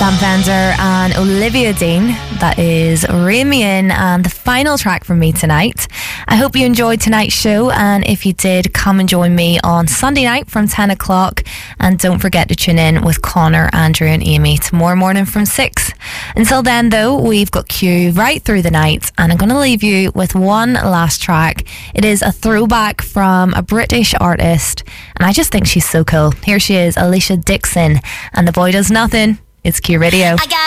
Sam Fender and Olivia Dean. That is Rein Me In, and the final track from me tonight. I hope you enjoyed tonight's show, and if you did, come and join me on Sunday night from 10 o'clock, and don't forget to tune in with Connor, Andrew and Amy tomorrow morning from 6. Until then though, we've got Q right through the night, and I'm going to leave you with one last track. It is a throwback from a British artist, and I just think she's so cool. Here she is, Alicia Dixon, and The Boy Does Nothing. It's Q Radio.